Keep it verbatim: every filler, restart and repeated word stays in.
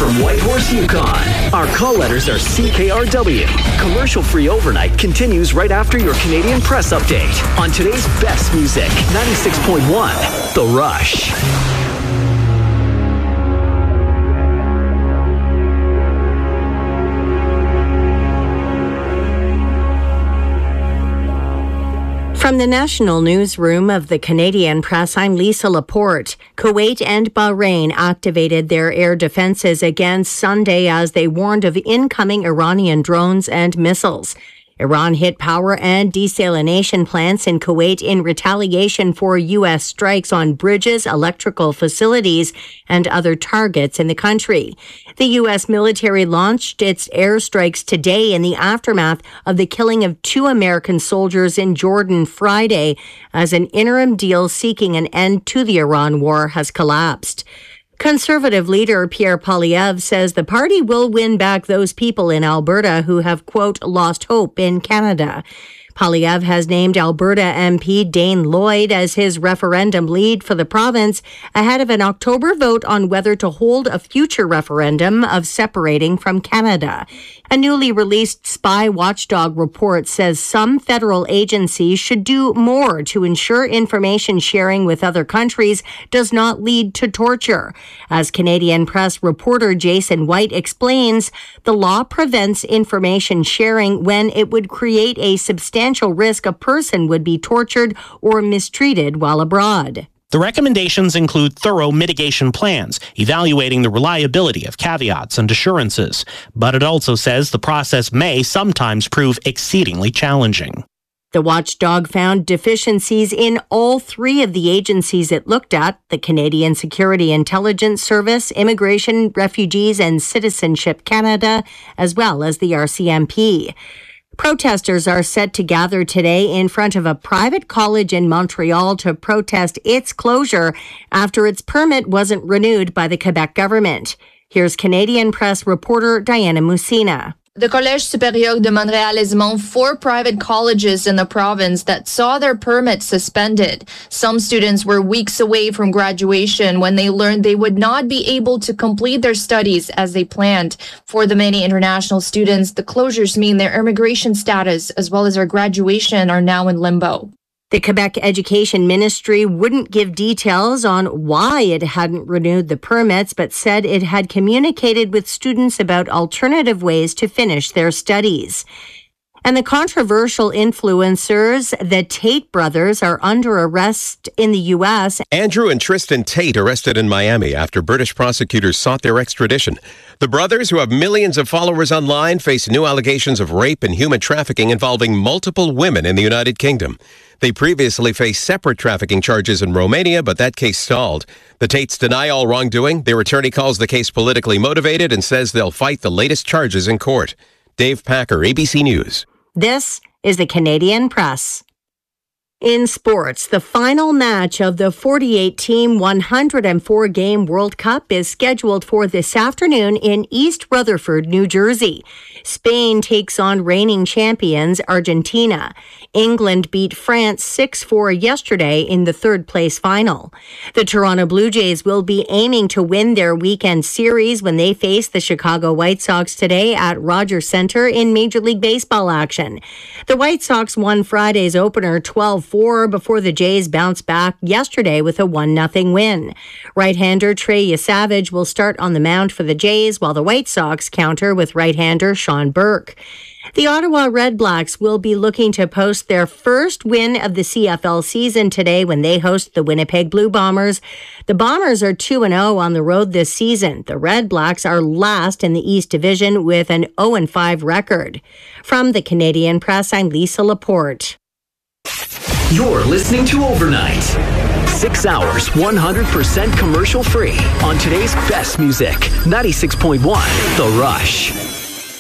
from Whitehorse, Yukon. Our call letters are C K R W. Commercial-free overnight continues right after your Canadian Press update on today's best music, ninety-six point one, The Rush. From the national newsroom of the Canadian Press, I'm Lisa Laporte. Kuwait and Bahrain activated their air defenses again Sunday as they warned of incoming Iranian drones and missiles. Iran hit power and desalination plants in Kuwait in retaliation for U S strikes on bridges, electrical facilities, and other targets in the country. The U S military launched its airstrikes today in the aftermath of the killing of two American soldiers in Jordan Friday, as an interim deal seeking an end to the Iran war has collapsed. Conservative leader Pierre Poilievre says the party will win back those people in Alberta who have, quote, lost hope in Canada. Poilievre has named Alberta M P Dane Lloyd as his referendum lead for the province ahead of an October vote on whether to hold a future referendum of separating from Canada. A newly released spy watchdog report says some federal agencies should do more to ensure information sharing with other countries does not lead to torture. As Canadian Press reporter Jason White explains, the law prevents information sharing when it would create a substantial risk a person would be tortured or mistreated while abroad. The recommendations include thorough mitigation plans, evaluating the reliability of caveats and assurances. But it also says the process may sometimes prove exceedingly challenging. The watchdog found deficiencies in all three of the agencies it looked at: the Canadian Security Intelligence Service, Immigration, Refugees and Citizenship Canada, as well as the R C M P. Protesters are set to gather today in front of a private college in Montreal to protest its closure after its permit wasn't renewed by the Quebec government. Here's Canadian Press reporter Diana Musina. The Collège Supérieur de Montréal is among four private colleges in the province that saw their permits suspended. Some students were weeks away from graduation when they learned they would not be able to complete their studies as they planned. For the many international students, the closures mean their immigration status as well as their graduation are now in limbo. The Quebec Education Ministry wouldn't give details on why it hadn't renewed the permits, but said it had communicated with students about alternative ways to finish their studies. And the controversial influencers, the Tate brothers, are under arrest in the U S. Andrew and Tristan Tate arrested in Miami after British prosecutors sought their extradition. The brothers, who have millions of followers online, face new allegations of rape and human trafficking involving multiple women in the United Kingdom. They previously faced separate trafficking charges in Romania, but that case stalled. The Tates deny all wrongdoing. Their attorney calls the case politically motivated and says they'll fight the latest charges in court. Dave Packer, A B C News. This is the Canadian Press. In sports, the final match of the forty-eight team one hundred four game World Cup is scheduled for this afternoon in East Rutherford, New Jersey. Spain takes on reigning champions Argentina. England beat France six four yesterday in the third-place final. The Toronto Blue Jays will be aiming to win their weekend series when they face the Chicago White Sox today at Rogers Center in Major League Baseball action. The White Sox won Friday's opener twelve four before the Jays bounced back yesterday with a one nothing win. Right-hander Trey Yesavage will start on the mound for the Jays, while the White Sox counter with right-hander Sean Burke. The Ottawa Redblacks will be looking to post their first win of the C F L season today when they host the Winnipeg Blue Bombers. The Bombers are two and oh on the road this season. The Redblacks are last in the East Division with an oh and five record. From the Canadian Press, I'm Lisa Laporte. You're listening to Overnight. Six hours, one hundred percent commercial free on today's best music, ninety-six point one, The Rush.